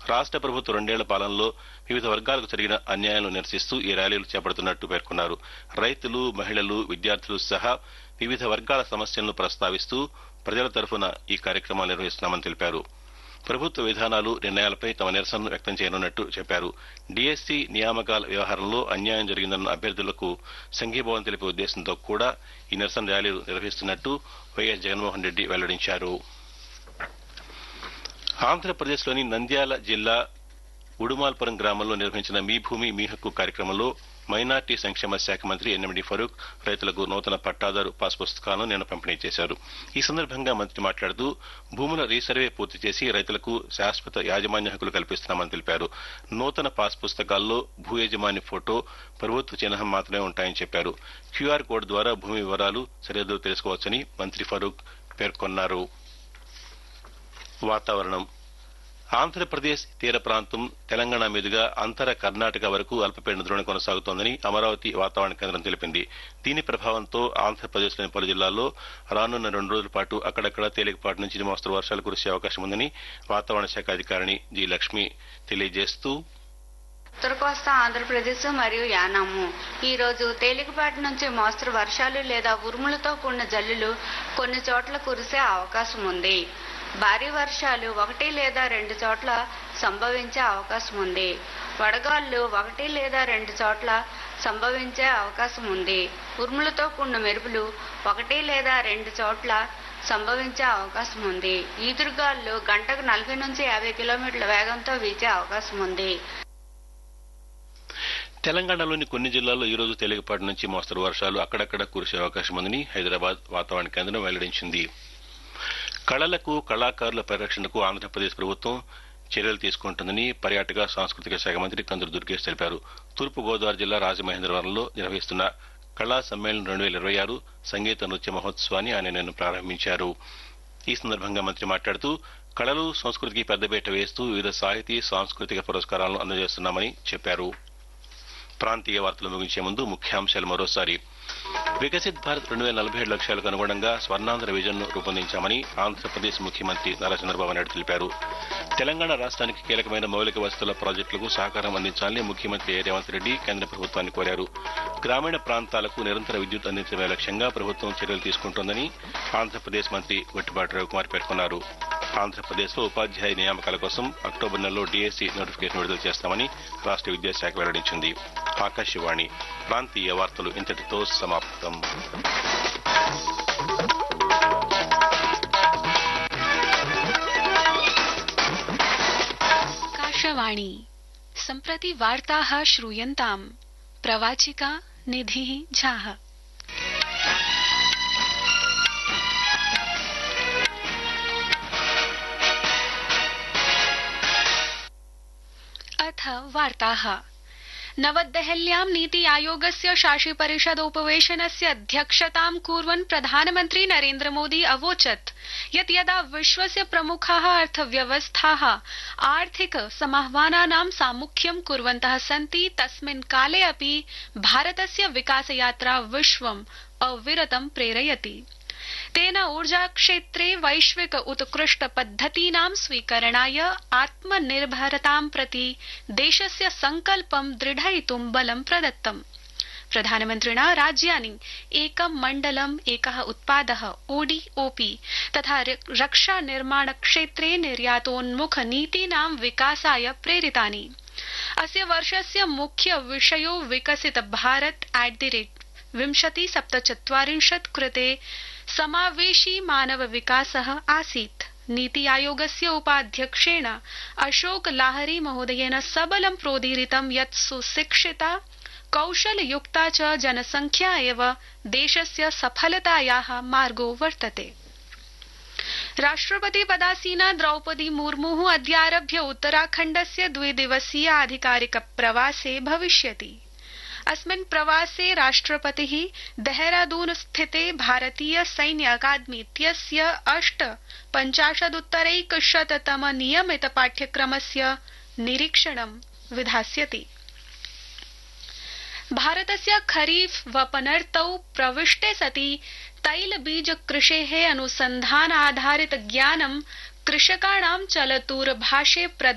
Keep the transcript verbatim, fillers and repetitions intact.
రాష్ట్ర ప్రభుత్వ రెండేళ్ల పాలనలో వివిధ వర్గాలకు జరిగిన అన్యాయాలను నిరసిస్తూ ఈ ర్యాలీలు చేపడుతున్నట్టు పేర్కొన్నారు. రైతులు, మహిళలు, విద్యార్థులు సహా వివిధ వర్గాల సమస్యలను ప్రస్తావిస్తూ ప్రజల తరఫున ఈ కార్యక్రమాలు నిర్వహిస్తున్నామని తెలిపారు. ప్రభుత్వ విధానాలు, నిర్ణయాలపై తమ నిరసనను వ్యక్తం చేయనున్నట్టు చెప్పారు. డీఎస్సీ నియామకాల వ్యవహారంలో అన్యాయం జరిగిందన్న అభ్యర్థులకు సంఘీభావం తెలిపే ఉద్దేశంతో కూడా ఈ నిరసన ర్యాలీలు నిర్వహిస్తున్నట్టు వైఎస్ జగన్మోహన్ రెడ్డి వెల్లడించారు. ఆంధ్రప్రదేశ్లోని నంద్యాల జిల్లా ఉడుమాల్పురం గ్రామంలో నిర్వహించిన మీ భూమి మీ హక్కు కార్యక్రమంలో మైనార్టీ సంక్షేమ శాఖ మంత్రి ఎన్ఎండి ఫరూక్ రైతులకు నూతన పట్టాదారు పాస్ పుస్తకాలను నిన్న పంపిణీ చేశారు. ఈ సందర్భంగా మంత్రి మాట్లాడుతూ భూముల రీసర్వే పూర్తి చేసి రైతులకు శాశ్వత యాజమాన్య హక్కులు కల్పిస్తున్నామని తెలిపారు. నూతన పాస్ పుస్తకాల్లో భూ యజమాని ఫోటో, ప్రభుత్వ చిహ్నం మాత్రమే ఉంటాయని చెప్పారు. క్యూఆర్ కోడ్ ద్వారా భూమి వివరాలు, సరిహద్దులు తెలుసుకోవచ్చని మంత్రి ఫరూక్ పేర్కొన్నారు. వాతావరణం. ఆంధ్రప్రదేశ్ తీర ప్రాంతం, తెలంగాణ మీదుగా అంతర కర్ణాటక వరకు అల్పపీడన ద్రోణి కొనసాగుతోందని అమరావతి వాతావరణ కేంద్రం తెలిపింది. దీని ప్రభావంతో ఆంధ్రప్రదేశ్లోని పలు జిల్లాల్లో రానున్న రెండు రోజుల పాటు అక్కడక్కడ తేలికపాటి నుంచి మోస్తరు వర్షాలు కురిసే అవకాశం ఉందని వాతావరణ శాఖ అధికారిణి జి లక్ష్మి తెలియజేస్తూ, ఉత్తర కోస్తా ఆంధ్రప్రదేశ్ మరియు యానాము ఈ రోజు తేలికపాటి నుంచి మోస్తరు వర్షాలు లేదా ఉరుములతో కూడిన జల్లులు కొన్ని చోట్ల కురిసే అవకాశం ఉంది. భారీ వర్షాలు ఒకటి లేదా రెండు చోట్ల సంభవించే అవకాశం ఉంది. వడగాళ్లు ఒకటి లేదా రెండు చోట్ల సంభవించే అవకాశం ఉంది. ఉరుములతో కూడిన మెరుపులు ఒకటి లేదా రెండు చోట్ల సంభవించే అవకాశం ఉంది. ఈదురుగాళ్లు గంటకు నలభై నుంచి యాభై కిలోమీటర్ల వేగంతో వీచే అవకాశం ఉంది. తెలంగాణలోని కొన్ని జిల్లాల్లో ఈ రోజు తేలికపాటి నుంచి మోస్తరు వర్షాలు అక్కడక్కడ కురిసే అవకాశం ఉందని హైదరాబాద్ వాతావరణ కేంద్రం వెల్లడించింది. కళలకు, కళాకారుల పరిరక్షణకు ఆంధ్రప్రదేశ్ ప్రభుత్వం చర్యలు తీసుకుంటుందని పర్యాటక సాంస్కృతిక శాఖ మంత్రి కందులు దుర్గేష్ తెలిపారు. తూర్పు గోదావరి జిల్లా రాజమహేంద్రవరంలో నిర్వహిస్తున్న కళా సమ్మేళనం రెండు వేల ఇరవై ఆరు సంగీత నృత్య మహోత్సవాన్ని ఆయన నిన్న ప్రారంభించారు. ఈ సందర్భంగా మంత్రి మాట్లాడుతూ కళలు, సంస్కృతికి పెద్దపీట వేస్తూ వివిధ సాహితీ, సాంస్కృతిక పురస్కారాలను అందజేస్తున్నామని చెప్పారు. ప్రాంతీయ వార్తలు ముగించే ముందు ముఖ్యాంశాలు మరోసారి. వికసిత్ భారత్ రెండు వేల నలభై ఏడు లక్ష్యాలకు అనుగుణంగా స్వర్ణాంధ్ర విజన్ ను రూపొందించామని ఆంధ్రప్రదేశ్ ముఖ్యమంత్రి నారా చంద్రబాబు నాయుడు తెలిపారు. తెలంగాణ రాష్ట్రానికి కీలకమైన మౌలిక వసతుల ప్రాజెక్టులకు సహకారం అందించాలని ముఖ్యమంత్రి రేవంత్ రెడ్డి కేంద్ర ప్రభుత్వాన్ని కోరారు. గ్రామీణ ప్రాంతాలకు నిరంతర విద్యుత్ అందించడమే లక్ష్యంగా ప్రభుత్వం చర్యలు తీసుకుంటోందని ఆంధ్రప్రదేశ్ మంత్రి గొట్టిపాటి రవికుమార్ పేర్కొన్నారు. ఆంధ్రప్రదేశ్ లో ఉపాధ్యాయ నియామకాల కోసం అక్టోబర్ నెలలో డీఎస్సీ నోటిఫికేషన్ విడుదల చేస్తామని రాష్ట్ర విద్యాశాఖ వెల్లడించింది. ఆకాశవాణి ప్రాంతీయ వార్తలు ఇంతటితో సమాప్తం. आकाशवाणी सम्प्रति वार्ताः श्रूयन्ताम्. प्रवाचिका निधिः झाः. अथ वार्ताः. नवदेहल्यां नीति आयोगस्य शासि परिषदोपवेशनस्य अध्यक्षतां कुर्वन् प्रधानमन्त्री नरेन्द्र मोदी अवोचत् यत् यदा विश्वस्य प्रमुखाः अर्थव्यवस्थाः आर्थिक समाह्वानानां सामुख्यं कुर्वन्तः सन्ति तस्मिन् काले अपि भारतस्य विकासयात्रा विश्वम् अविरतं प्रेरयति. तेन ऊर्जाक्षेत्रे वैश्विक उत्कृष्ट पद्धतीनां स्वीकरणाय आत्मनिर्भरतां प्रति देशस्य संकल्पं दृढयितुं बलं प्रदत्तम्. प्रधानमन्त्रिणा राज्यानि एकं मण्डलम् एकः उत्पादः ओडीओपी तथा रक्षा निर्माण क्षेत्रे निर्यातोन्मुख नीतीनां विकासाय प्रेरितानि. अस्य वर्षस्य मुख्य विषयो विकसित भारत एट द रेट विंशति सप्तचत्वारिंशत् कृते समावेशी मानव विकासः आसीत्. नीति आयोगस्य उपाध्यक्षेण अशोक लाहरी महोदयेन सबलं प्रोदीरितं यत् सुशिक्षिता, कौशलयुक्ता च जनसंख्या एव देशस्य सफलतायाः मार्गो वर्तते. राष्ट्रपति पदासीना द्रौपदी मुर्मुः अद्यारभ्य उत्तराखण्डस्य द्विदिवसीय आधिकारिक प्रवासे भविष्यति. अस्मिन् प्रवासे राष्ट्रपतिः देहरादून स्थिते भारतीय सैन्य अकादमी इत्यस्य अष्ट पञ्चाशदुत्तरैकशततम नियमित पाठ्यक्रमस्य निरीक्षणं विधास्यति. भारतस्य खरीफ वपनर्तौ प्रविष्टे सति तैलबीज कृषेः अनुसन्धान आधारित ज्ञानं कृषकाणां चलदूरभाषे प्रदातुं